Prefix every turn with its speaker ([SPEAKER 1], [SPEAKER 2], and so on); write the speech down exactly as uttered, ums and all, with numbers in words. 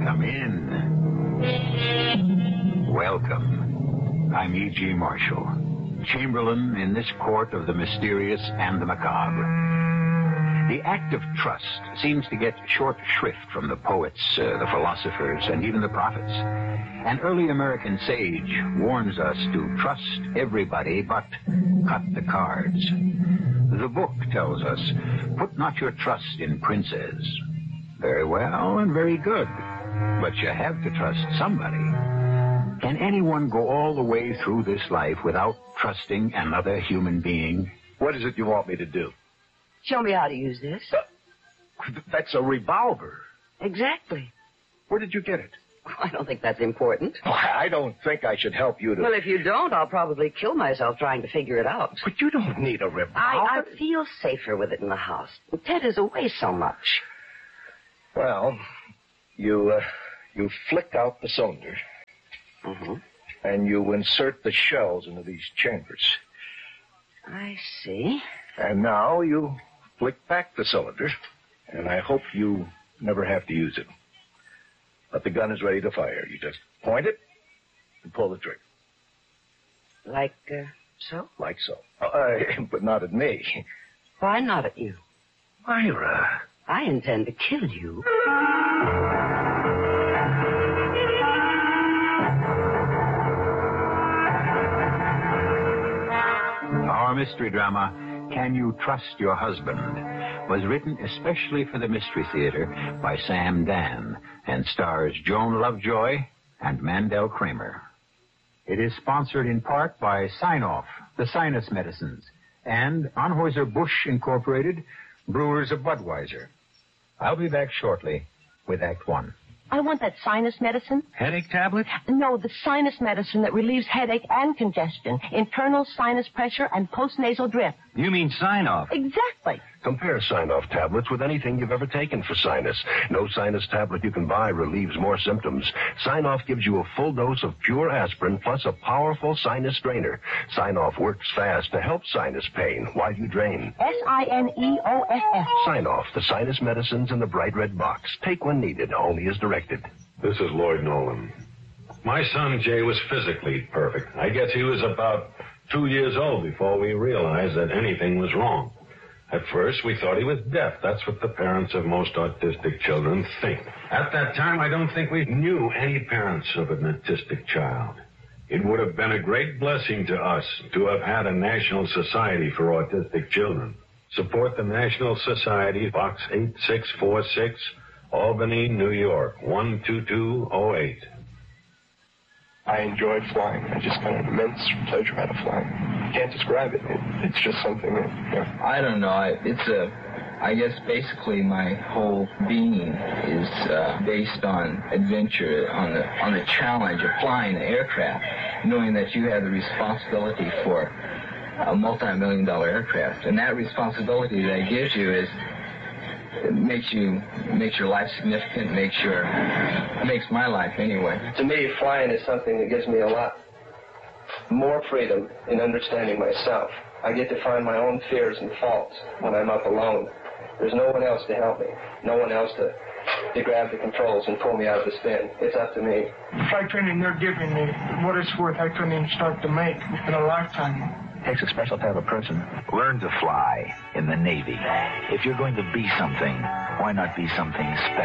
[SPEAKER 1] Come in. Welcome. I'm E G. Marshall, Chamberlain in this court of the mysterious and the macabre. The act of trust seems to get short shrift from the poets, uh, the philosophers, and even the prophets. An early American sage warns us to trust everybody but cut the cards. The book tells us, put not your trust in princes. Very well and very good, but you have to trust somebody. Can anyone go all the way through this life without trusting another human being?
[SPEAKER 2] What is it you want me to do?
[SPEAKER 3] Show me how to use this.
[SPEAKER 2] Uh, that's a revolver.
[SPEAKER 3] Exactly.
[SPEAKER 2] Where did you get it?
[SPEAKER 3] I don't think that's important.
[SPEAKER 2] Oh, I don't think I should help you to...
[SPEAKER 3] Well, if you don't, I'll probably kill myself trying to figure it out.
[SPEAKER 2] But you don't need a revolver.
[SPEAKER 3] I, I feel safer with it in the house. Ted is away so much.
[SPEAKER 2] Well, you, uh, you flick out the cylinder.
[SPEAKER 3] Mm-hmm.
[SPEAKER 2] And you insert the shells into these chambers.
[SPEAKER 3] I see.
[SPEAKER 2] And now you flick back the cylinder, and I hope you never have to use it. But the gun is ready to fire. You just point it and pull the trigger.
[SPEAKER 3] Like, uh, so?
[SPEAKER 2] Like so. Uh, but not at me.
[SPEAKER 3] Why not at you?
[SPEAKER 2] Myra.
[SPEAKER 3] I intend to kill you.
[SPEAKER 1] Our mystery drama, Can You Trust Your Husband, was written especially for the Mystery Theater by Sam Dan and stars Joan Lovejoy and Mandel Kramer. It is sponsored in part by Sine-Off, the sinus medicines, and Anheuser-Busch Incorporated, brewers of Budweiser. I'll be back shortly with Act One.
[SPEAKER 4] I want that sinus medicine.
[SPEAKER 5] Headache tablet?
[SPEAKER 4] No, the sinus medicine that relieves headache and congestion, internal sinus pressure, and postnasal drip.
[SPEAKER 5] You mean Sine-Off?
[SPEAKER 4] Exactly.
[SPEAKER 6] Compare Sine-Off tablets with anything you've ever taken for sinus. No sinus tablet you can buy relieves more symptoms. Sine-Off gives you a full dose of pure aspirin plus a powerful sinus drainer. Sine-Off works fast to help sinus pain while you drain.
[SPEAKER 4] S I N E O F F.
[SPEAKER 6] Sine-Off, the sinus medicines in the bright red box. Take when needed, only as directed.
[SPEAKER 7] This is Lloyd Nolan. My son, Jay, was physically perfect. I guess he was about two years old before we realized that anything was wrong. At first, we thought he was deaf. That's what the parents of most autistic children think. At that time, I don't think we knew any parents of an autistic child. It would have been a great blessing to us to have had a National Society for Autistic Children. Support the National Society, Box eight six four six, Albany, New York, one two two oh eight.
[SPEAKER 8] I enjoyed flying. I just got an immense pleasure out of flying. Can't describe it. it it's just something that, you know.
[SPEAKER 9] I don't know. I, it's a, I guess basically my whole being is uh, based on adventure, on the on the challenge of flying an aircraft, knowing that you have the responsibility for a multi-million dollar aircraft, and that responsibility that it gives you is. It makes you, makes your life significant, makes your, makes my life anyway.
[SPEAKER 8] To me, flying is something that gives me a lot more freedom in understanding myself. I get to find my own fears and faults when I'm up alone. There's no one else to help me, no one else to, to grab the controls and pull me out of the spin. It's up to me.
[SPEAKER 10] The flight training they're giving me, what it's worth, I couldn't even start to make in a lifetime.
[SPEAKER 11] Takes a special type of person. Learn to fly in the Navy. If you're going to be something, why not be something special?